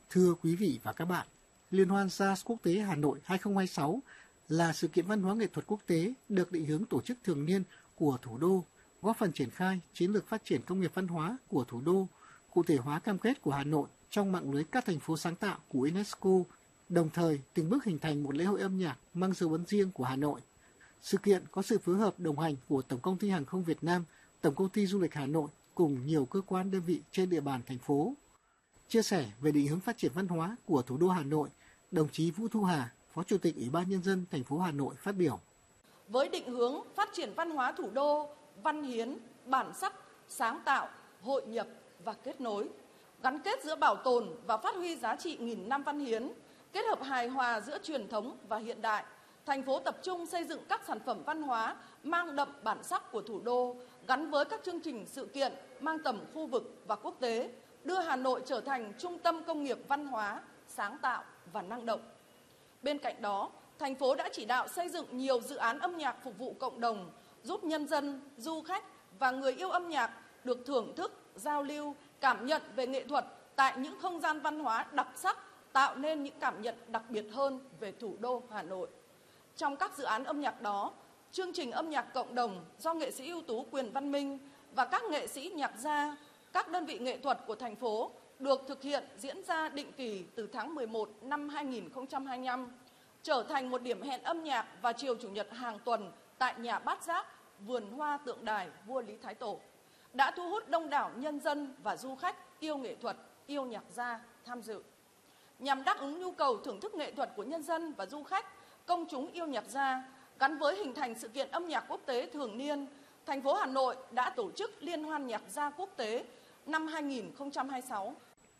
Thưa quý vị và các bạn, Liên hoan Jazz Quốc tế Hà Nội 2026 là sự kiện văn hóa nghệ thuật quốc tế được định hướng tổ chức thường niên của thủ đô, góp phần triển khai chiến lược phát triển công nghiệp văn hóa của thủ đô, cụ thể hóa cam kết của Hà Nội trong mạng lưới các thành phố sáng tạo của UNESCO, đồng thời từng bước hình thành một lễ hội âm nhạc mang dấu ấn riêng của Hà Nội. Sự kiện có sự phối hợp đồng hành của Tổng công ty Hàng không Việt Nam, Tổng công ty Du lịch Hà Nội cùng nhiều cơ quan đơn vị trên địa bàn thành phố. Chia sẻ về định hướng phát triển văn hóa của thủ đô Hà Nội, đồng chí Vũ Thu Hà, Phó Chủ tịch Ủy ban Nhân dân thành phố Hà Nội phát biểu. Với định hướng phát triển văn hóa thủ đô, văn hiến, bản sắc, sáng tạo, hội nhập và kết nối, gắn kết giữa bảo tồn và phát huy giá trị nghìn năm văn hiến, kết hợp hài hòa giữa truyền thống và hiện đại, thành phố tập trung xây dựng các sản phẩm văn hóa mang đậm bản sắc của thủ đô, gắn với các chương trình sự kiện mang tầm khu vực và quốc tế, đưa Hà Nội trở thành trung tâm công nghiệp văn hóa, sáng tạo và năng động. Bên cạnh đó, thành phố đã chỉ đạo xây dựng nhiều dự án âm nhạc phục vụ cộng đồng, giúp nhân dân, du khách và người yêu âm nhạc được thưởng thức, giao lưu, cảm nhận về nghệ thuật tại những không gian văn hóa đặc sắc, tạo nên những cảm nhận đặc biệt hơn về thủ đô Hà Nội. Trong các dự án âm nhạc đó, chương trình âm nhạc cộng đồng do nghệ sĩ ưu tú Quyền Văn Minh và các nghệ sĩ nhạc gia, các đơn vị nghệ thuật của thành phố được thực hiện diễn ra định kỳ từ tháng 11 năm 2025, trở thành một điểm hẹn âm nhạc vào chiều Chủ nhật hàng tuần tại nhà Bát Giác, vườn hoa tượng đài vua Lý Thái Tổ, đã thu hút đông đảo nhân dân và du khách yêu nghệ thuật, yêu nhạc gia tham dự. Nhằm đáp ứng nhu cầu thưởng thức nghệ thuật của nhân dân và du khách, công chúng yêu nhạc gia, gắn với hình thành sự kiện âm nhạc quốc tế thường niên, thành phố Hà Nội đã tổ chức Liên hoan nhạc gia quốc tế năm 2026.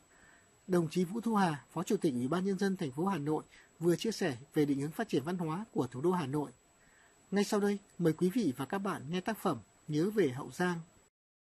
Đồng chí Vũ Thu Hà, Phó Chủ tịch Ủy ban Nhân dân thành phố Hà Nội vừa chia sẻ về định hướng phát triển văn hóa của thủ đô Hà Nội. Ngay sau đây, mời quý vị và các bạn nghe tác phẩm Nhớ về Hậu Giang